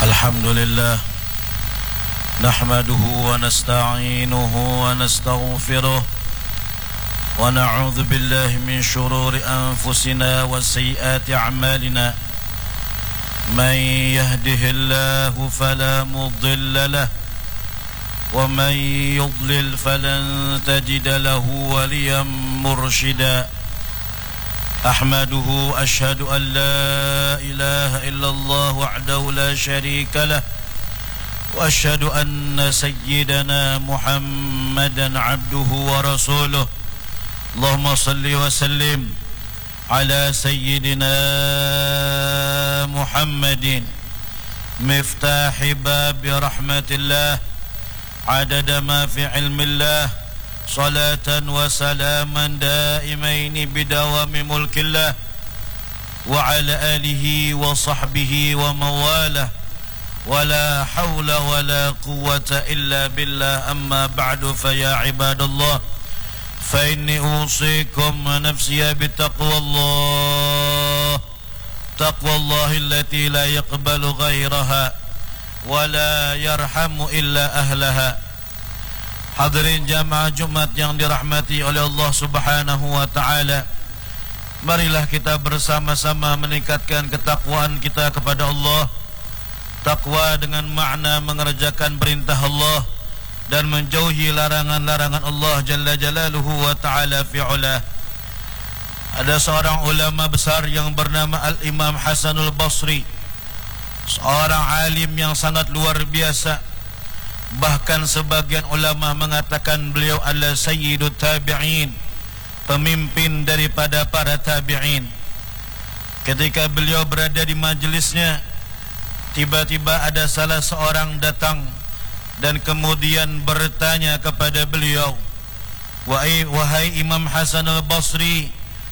الحمد لله نحمده ونستعينه ونستغفره ونعوذ بالله من شرور أنفسنا وسيئات أعمالنا من يهده الله فلا مضل له ومن يضلل فلن تجد له وليا مرشدا أحمده أشهد أن لا إله إلا الله وحده لا شريك له وأشهد أن سيدنا محمدا عبده ورسوله اللهم صل وسلم على سيدنا محمد مفتاح باب رحمة الله عدد ما في علم الله صلاة وسلاما دائمين بدوام ملك الله وعلى آله وصحبه ومواله ولا حول ولا قوة إلا بالله أما بعد فيا عباد الله فإني أوصيكم نفسي بتقوى الله تقوى الله التي لا يقبل غيرها ولا يرحم إلا أهلها. Hadirin jamaah Jumat yang dirahmati oleh Allah Subhanahu wa taala. Marilah kita bersama-sama meningkatkan ketakwaan kita kepada Allah. Takwa dengan makna mengerjakan perintah Allah dan menjauhi larangan-larangan Allah Jalla Jalaluhu wa ta'ala fi'ulah. Ada seorang ulama besar yang bernama Al-Imam Hasanul Basri, seorang alim yang sangat luar biasa. Bahkan sebagian ulama mengatakan beliau adalah sayyidut tabi'in, pemimpin daripada para tabi'in. Ketika beliau berada di majlisnya, tiba-tiba ada salah seorang datang dan kemudian bertanya kepada beliau, wahai Imam Hasan al-Basri,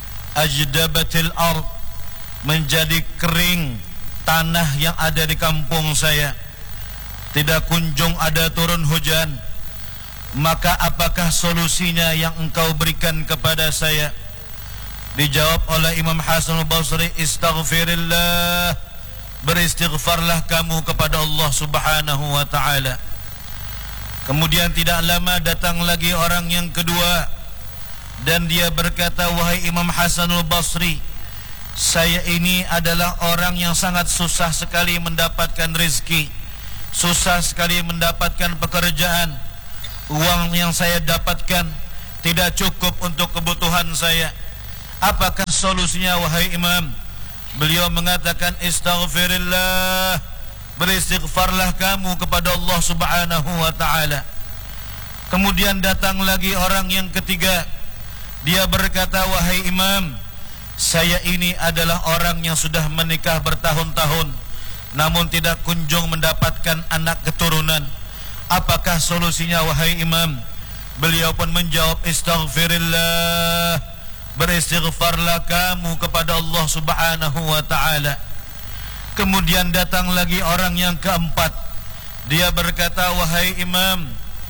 ajdabatil ard, menjadi kering tanah yang ada di kampung saya, tidak kunjung ada turun hujan, maka apakah solusinya yang engkau berikan kepada saya? Dijawab oleh Imam Hasan al-Basri, istaghfirillah, beristighfarlah kamu kepada Allah Subhanahu wa ta'ala. Kemudian tidak lama datang lagi orang yang kedua, dan dia berkata, wahai Imam Hasan al-Basri, saya ini adalah orang yang sangat susah sekali mendapatkan rezeki, susah sekali mendapatkan pekerjaan. Uang yang saya dapatkan tidak cukup untuk kebutuhan saya. Apakah solusinya wahai imam? Beliau mengatakan, istaghfirillah, beristighfarlah kamu kepada Allah Subhanahu wa ta'ala. Kemudian datang lagi orang yang ketiga. Dia berkata, wahai imam, saya ini adalah orang yang sudah menikah bertahun-tahun, namun tidak kunjung mendapatkan anak keturunan. Apakah solusinya wahai imam? Beliau pun menjawab, istaghfirillah, beristighfarlah kamu kepada Allah Subhanahu wa ta'ala. Kemudian datang lagi orang yang keempat. Dia berkata, wahai imam,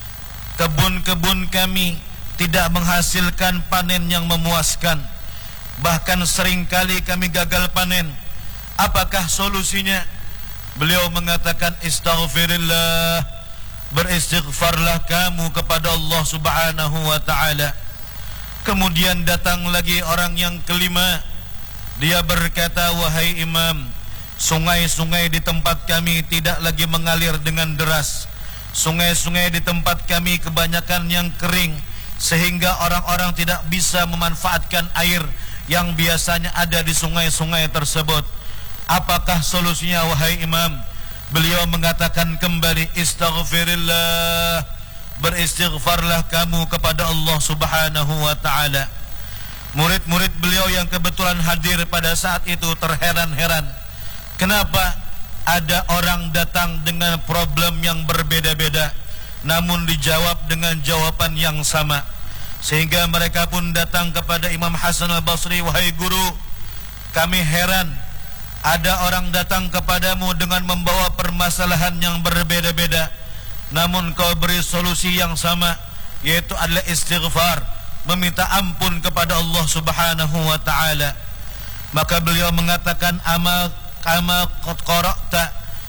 kebun-kebun kami tidak menghasilkan panen yang memuaskan, bahkan seringkali kami gagal panen. Apakah solusinya? Beliau mengatakan, istaghfirillah, beristighfarlah kamu kepada Allah Subhanahu wa ta'ala. Kemudian datang lagi orang yang kelima. Dia berkata, wahai imam, sungai-sungai di tempat kami tidak lagi mengalir dengan deras. Sungai-sungai di tempat kami kebanyakan yang kering, sehingga orang-orang tidak bisa memanfaatkan air yang biasanya ada di sungai-sungai tersebut. Apakah solusinya wahai imam? Beliau mengatakan kembali, istaghfirillah, beristighfarlah kamu kepada Allah Subhanahu wa ta'ala. Murid-murid beliau yang kebetulan hadir pada saat itu terheran-heran, kenapa ada orang datang dengan problem yang berbeda-beda, namun dijawab dengan jawaban yang sama. Sehingga mereka pun datang kepada Imam Hasan al-Basri, wahai guru, kami heran, ada orang datang kepadamu dengan membawa permasalahan yang berbeda-beda, namun kau beri solusi yang sama, yaitu adalah istighfar, meminta ampun kepada Allah Subhanahu wa ta'ala. Maka beliau mengatakan, ama qad qara'ta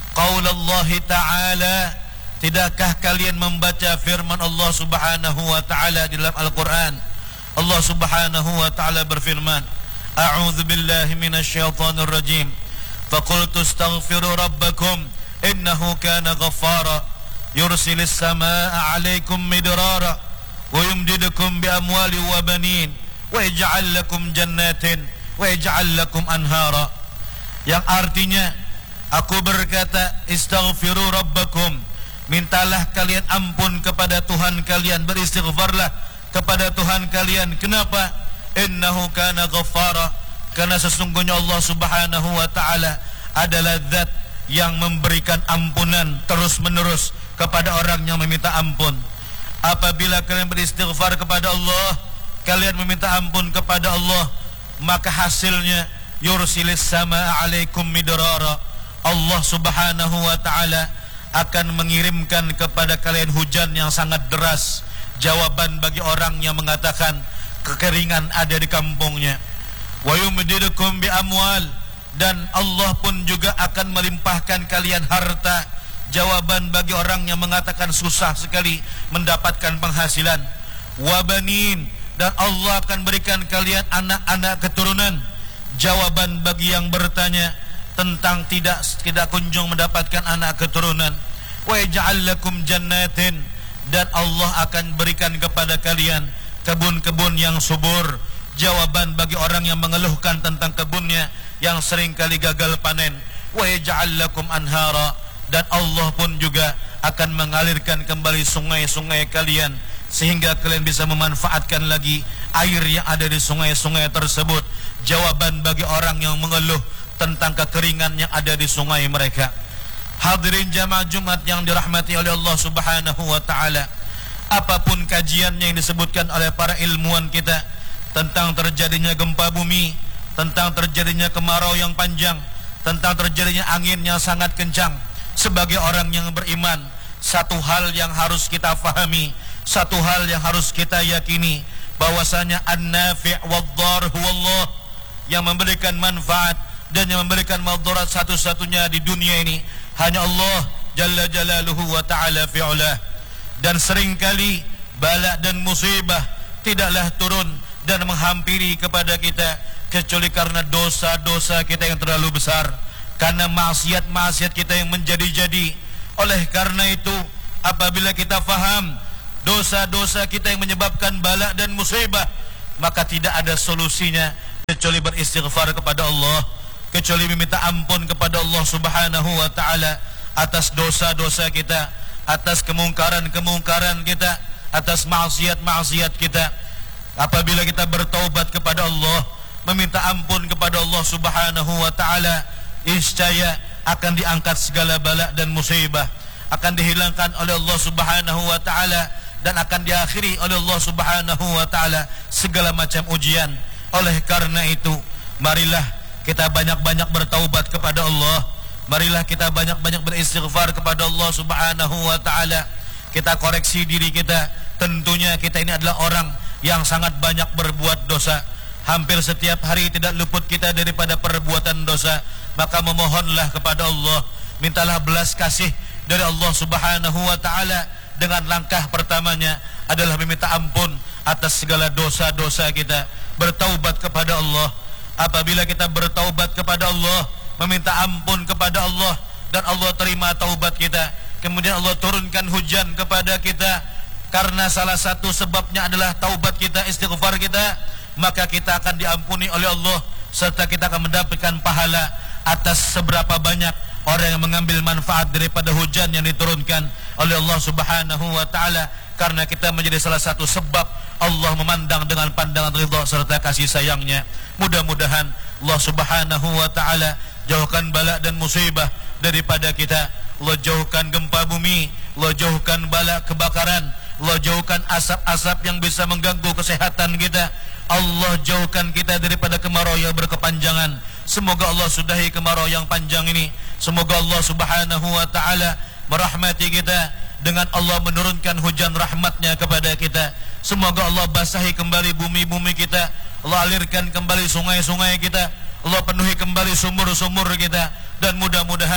qaulallahi ta'ala, tidakkah kalian membaca firman Allah Subhanahu wa ta'ala di dalam Al-Quran? Allah Subhanahu wa ta'ala berfirman, a'udzu billahi minasyaitonir rajim, faqultu astaghfiru rabbakum innahu kana ghaffara yursilis samaa'a 'alaikum midrara wa yumdidukum bi amwali wa banin wa yaj'al lakum jannatin wa yaj'al lakum anhara. Yang artinya, aku berkata, istaghfiru rabbakum, mintalah kalian ampun kepada Tuhan kalian, beristighfarlah kepada Tuhan kalian. Kenapa? Innahu kana ghaffara, karena sesungguhnya Allah Subhanahu wa ta'ala adalah zat yang memberikan ampunan terus menerus kepada orang yang meminta ampun. Apabila kalian beristighfar kepada Allah, kalian meminta ampun kepada Allah, maka hasilnya yursilis samaa'a 'alaikum midrara, Allah Subhanahu wa ta'ala akan mengirimkan kepada kalian hujan yang sangat deras. Jawaban bagi orang yang mengatakan kekeringan ada di kampungnya. Wa yumdidukum bi amwal, dan Allah pun juga akan melimpahkan kalian harta. Jawaban bagi orang yang mengatakan susah sekali mendapatkan penghasilan. Wa banin, dan Allah akan berikan kalian anak-anak keturunan. Jawaban bagi yang bertanya tentang tidak kunjung mendapatkan anak keturunan. Wa yaj'al lakum jannatin, dan Allah akan berikan kepada kalian kebun-kebun yang subur. Jawaban bagi orang yang mengeluhkan tentang kebunnya yang sering kali gagal panen. Wa yaj'al lakum anhara, dan Allah pun juga akan mengalirkan kembali sungai-sungai kalian, sehingga kalian bisa memanfaatkan lagi air yang ada di sungai-sungai tersebut. Jawaban bagi orang yang mengeluh tentang kekeringan yang ada di sungai mereka. Hadirin jamaah Jumat yang dirahmati oleh Allah Subhanahu wa ta'ala, apapun kajian yang disebutkan oleh para ilmuwan kita tentang terjadinya gempa bumi, tentang terjadinya kemarau yang panjang, tentang terjadinya angin yang sangat kencang, sebagai orang yang beriman, satu hal yang harus kita fahami, satu hal yang harus kita yakini, bahwasanya an-nafi' wad-dhar huwallah, yang memberikan manfaat dan yang memberikan madarat satu-satunya di dunia ini hanya Allah Jalla Jalaluhu wa ta'ala fi'ulah. Dan seringkali bala dan musibah tidaklah turun dan menghampiri kepada kita kecuali karena dosa-dosa kita yang terlalu besar, karena maksiat-maksiat kita yang menjadi-jadi. Oleh karena itu, apabila kita faham dosa-dosa kita yang menyebabkan bala dan musibah, maka tidak ada solusinya kecuali beristighfar kepada Allah, kecuali meminta ampun kepada Allah Subhanahu wa ta'ala atas dosa-dosa kita, atas kemungkaran-kemungkaran kita, atas maksiat-maksiat kita. Apabila kita bertaubat kepada Allah, meminta ampun kepada Allah Subhanahu wa ta'ala, niscaya akan diangkat segala bala dan musibah, akan dihilangkan oleh Allah Subhanahu wa ta'ala, dan akan diakhiri oleh Allah Subhanahu wa ta'ala segala macam ujian. Oleh karena itu, marilah kita banyak-banyak bertaubat kepada Allah, marilah kita banyak-banyak beristighfar kepada Allah Subhanahu wa ta'ala. Kita koreksi diri kita. Tentunya kita ini adalah orang yang sangat banyak berbuat dosa. Hampir setiap hari tidak luput kita daripada perbuatan dosa. Maka memohonlah kepada Allah, mintalah belas kasih dari Allah Subhanahu wa ta'ala. Dengan langkah pertamanya adalah meminta ampun atas segala dosa-dosa kita, bertaubat kepada Allah. Apabila kita bertaubat kepada Allah, meminta ampun kepada Allah, dan Allah terima taubat kita, kemudian Allah turunkan hujan kepada kita, karena salah satu sebabnya adalah taubat kita, istighfar kita, maka kita akan diampuni oleh Allah, serta kita akan mendapatkan pahala atas seberapa banyak orang yang mengambil manfaat daripada hujan yang diturunkan oleh Allah Subhanahu wa ta'ala. Karena kita menjadi salah satu sebab Allah memandang dengan pandangan ridha serta kasih sayangnya. Mudah-mudahan Allah Subhanahu wa ta'ala jauhkan bala dan musibah daripada kita. Allah jauhkan gempa bumi, Allah jauhkan bala kebakaran, Allah jauhkan asap-asap yang bisa mengganggu kesehatan kita. Allah jauhkan kita daripada kemarau yang berkepanjangan. Semoga Allah sudahi kemarau yang panjang ini. Semoga Allah Subhanahu wa ta'ala merahmati kita dengan Allah menurunkan hujan rahmatnya kepada kita. Semoga Allah basahi kembali bumi-bumi kita, Allah alirkan kembali sungai-sungai kita, Allah penuhi kembali sumur-sumur kita, dan mudah-mudahan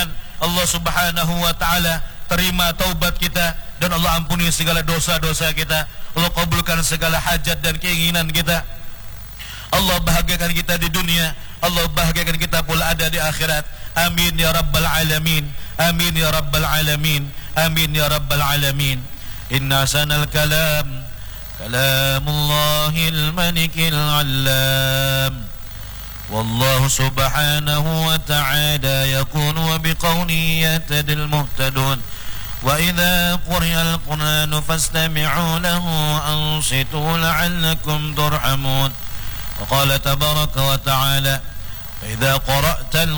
Allah Subhanahu wa taala terima taubat kita dan Allah ampuni segala dosa-dosa kita. Allah kabulkan segala hajat dan keinginan kita. Allah bahagiakan kita di dunia, Allah bahagiakan kita pula ada di akhirat. Amin ya rabbal alamin. Amin ya rabbal alamin. Amin ya rabbal alamin. Inna sanal kalam kalamullahil malikil allam. Wallahu subhanahu wa ta'ala yaqulu wa biqawli yatadil muhtadun. Wa idha quri'al qur'anu fastami'u lahu ansitu la'allakum turhamun. وقال تبارك وتعالى فإذا قرأت